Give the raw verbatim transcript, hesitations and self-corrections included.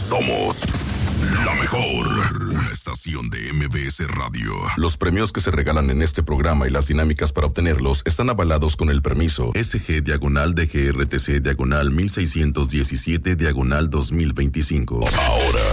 Somos la mejor. Una estación de M B S Radio. Los premios que se regalan en este programa y las dinámicas para obtenerlos están avalados con el permiso S G diagonal D G R T C diagonal mil seiscientos diecisiete diagonal dos mil veinticinco. Ahora,